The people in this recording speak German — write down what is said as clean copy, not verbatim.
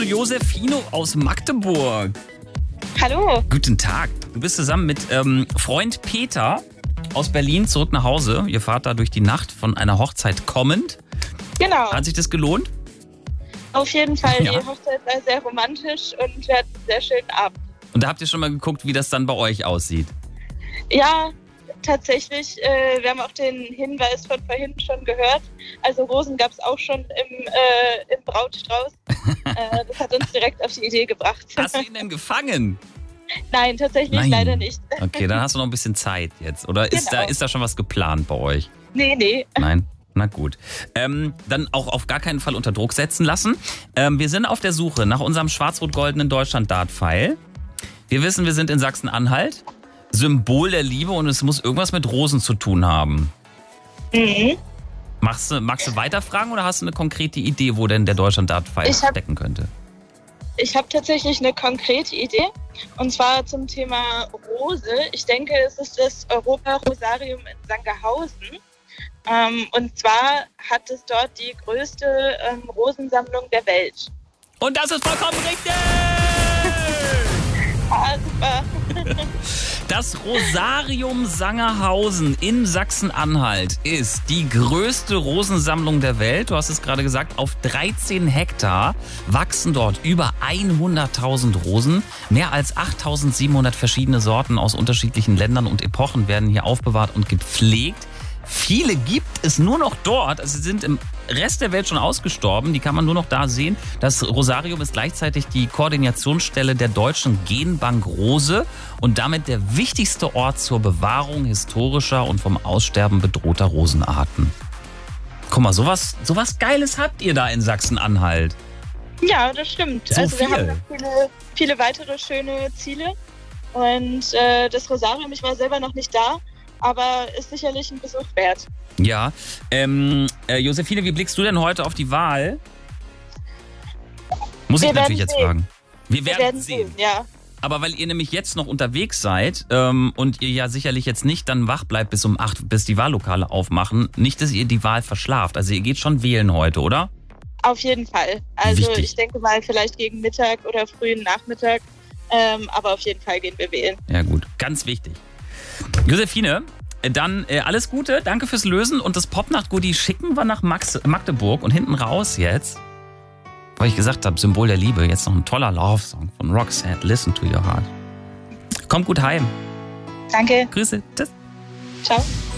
Josephine aus Magdeburg. Hallo. Guten Tag. Du bist zusammen mit Freund Peter aus Berlin zurück nach Hause. Ihr fahrt da durch die Nacht von einer Hochzeit kommend. Genau. Hat sich das gelohnt? Auf jeden Fall. Ja. Die Hochzeit war sehr romantisch und wir hatten einen sehr schönen Abend. Und da habt ihr schon mal geguckt, wie das dann bei euch aussieht? Ja, tatsächlich. Wir haben auch den Hinweis von vorhin schon gehört. Also Rosen gab es auch schon im Brautstrauß. Das hat uns direkt auf die Idee gebracht. Hast du ihn denn gefangen? Nein, tatsächlich Nein. leider nicht. Okay, dann hast du noch ein bisschen Zeit jetzt. Oder ist Genau. da schon was geplant bei euch? Nee. Nein? Na gut. Dann auch auf gar keinen Fall unter Druck setzen lassen. Wir sind auf der Suche nach unserem schwarz-rot-goldenen Deutschland-Dart-Pfeil. Wir wissen, wir sind in Sachsen-Anhalt. Symbol der Liebe und es muss irgendwas mit Rosen zu tun haben. Mhm. Magst du weiterfragen oder hast du eine konkrete Idee, wo denn der Deutschland-Dart-Pfeil stecken könnte? Ich habe tatsächlich eine konkrete Idee. Und zwar zum Thema Rose. Ich denke, es ist das Europa-Rosarium in Sangerhausen. Und zwar hat es dort die größte Rosensammlung der Welt. Und das ist vollkommen richtig! Ah, super. Das Rosarium Sangerhausen in Sachsen-Anhalt ist die größte Rosensammlung der Welt. Du hast es gerade gesagt, auf 13 Hektar wachsen dort über 100.000 Rosen. Mehr als 8.700 verschiedene Sorten aus unterschiedlichen Ländern und Epochen werden hier aufbewahrt und gepflegt. Viele gibt es nur noch dort, also sie sind im Rest der Welt schon ausgestorben, die kann man nur noch da sehen. Das Rosarium ist gleichzeitig die Koordinationsstelle der Deutschen Genbank Rose und damit der wichtigste Ort zur Bewahrung historischer und vom Aussterben bedrohter Rosenarten. Guck mal, sowas Geiles habt ihr da in Sachsen-Anhalt. Ja, das stimmt. So also wir viel. haben noch viele weitere schöne Ziele. Und das Rosarium, ich war selber noch nicht da, aber ist sicherlich ein Besuch wert. Ja, Josephine, wie blickst du denn heute auf die Wahl? Muss ich natürlich jetzt fragen. Wir werden sehen. Ja. Aber weil ihr nämlich jetzt noch unterwegs seid und ihr ja sicherlich jetzt nicht dann wach bleibt bis um 8, bis die Wahllokale aufmachen, nicht, dass ihr die Wahl verschlaft. Also ihr geht schon wählen heute, oder? Auf jeden Fall. Also Wichtig. Ich denke mal vielleicht gegen Mittag oder frühen Nachmittag. Aber auf jeden Fall gehen wir wählen. Ja gut, ganz wichtig. Josephine, dann alles Gute, danke fürs Lösen und das Popnacht-Goodie schicken wir nach Magdeburg und hinten raus jetzt, weil ich gesagt habe, Symbol der Liebe, jetzt noch ein toller Love-Song von Roxette, Listen to Your Heart. Kommt gut heim. Danke. Grüße. Tschüss. Ciao.